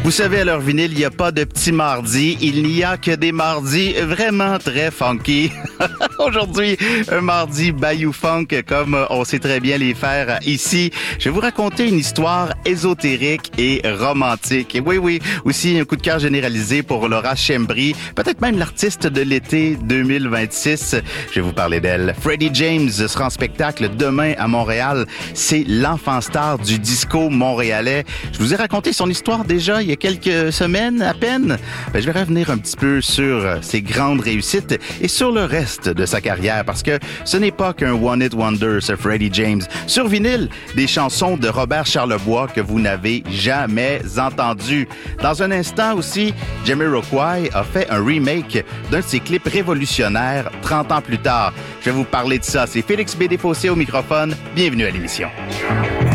Vous savez, à leur vinyle, il n'y a pas de petits mardis. Il n'y a que des mardis vraiment très funky. Aujourd'hui, un mardi Bayou Funk, comme on sait très bien les faire ici. Je vais vous raconter une histoire ésotérique et romantique. Et oui, aussi un coup de cœur généralisé pour Laura Schembri, peut-être même l'artiste de l'été 2026. Je vais vous parler d'elle. Freddie James sera en spectacle demain à Montréal. C'est l'enfant star du disco montréalais. Je vous ai raconté son histoire déjà il y a quelques semaines à peine. Je vais revenir un petit peu sur ses grandes réussites et sur le reste de sa carrière parce que ce n'est pas qu'un one-hit wonder, ce Freddie James. Sur vinyle, des chansons de Robert Charlebois que vous n'avez jamais entendues. Dans un instant aussi, Jamiroquai a fait un remake d'un de ses clips révolutionnaires 30 ans plus tard. Je vais vous parler de ça. C'est Félix B. Desfossés au microphone. Bienvenue à l'émission.